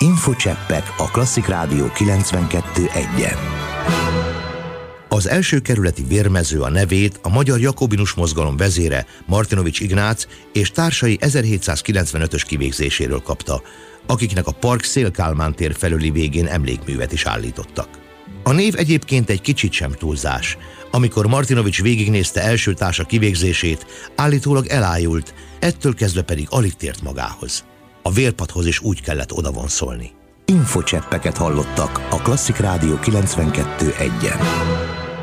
Infocseppek a Klasszik Rádió 92.1-en. Az első kerületi vérmező a nevét a Magyar Jakobinus Mozgalom vezére Martinovics Ignác és társai 1795-ös kivégzéséről kapta, akiknek a park Széll-Kálmán tér felüli végén emlékművet is állítottak. A név egyébként egy kicsit sem túlzás. Amikor Martinovics végignézte első társa kivégzését, állítólag elájult, ettől kezdve pedig alig tért magához. A vérpadhoz is úgy kellett odavonszolni. Infocseppeket hallottak a Klasszik Rádió 92.1-en.